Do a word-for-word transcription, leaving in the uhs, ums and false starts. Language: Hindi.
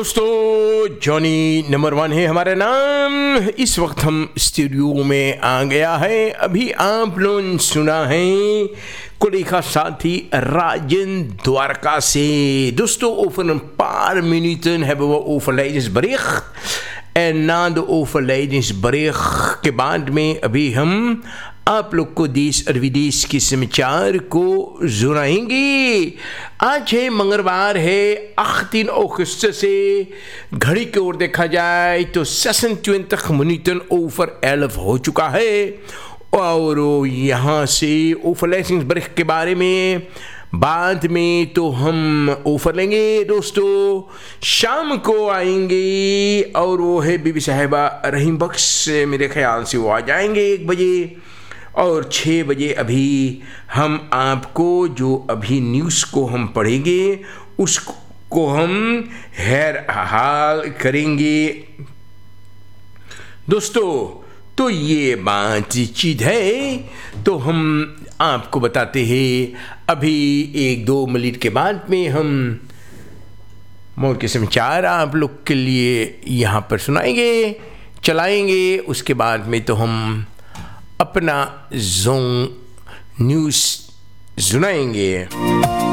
दोस्तों, जॉनी नंबर वन है हमारा नाम। इस वक्त हम स्टूडियो में आ गया है। अभी आप लोग सुना है collega साथी Rajen द्वारका से। दोस्तों, over een paar minuten hebben we overlijdensbericht. En na de overlijdensbericht के बाद में अभी हम आप लोग को देश और विदेश के समाचार को सुनाएंगे। आज है मंगलवार है achttien augustus से घड़ी की ओर देखा जाए तो zesentwintig minuten over elf हो चुका है। और यहाँ से overlijdensbericht के बारे में बाद में तो हम ऑफर लेंगे। दोस्तों, शाम को आएंगे और वो है बीबी साहिबा रहीम बख्श, मेरे ख्याल से वो आ जाएंगे एक बजे। और छः बजे अभी हम आपको जो अभी न्यूज़ को हम पढ़ेंगे उसको हम हैर हाल करेंगे। दोस्तों, तो ये बातचीत है तो हम आपको बताते हैं। अभी एक दो मिनट के बाद में हम मोर के समाचार आप लोग के लिए यहाँ पर सुनाएंगे, चलाएंगे। उसके बाद में तो हम अपना जोन न्यूज़ सुनाएंगे।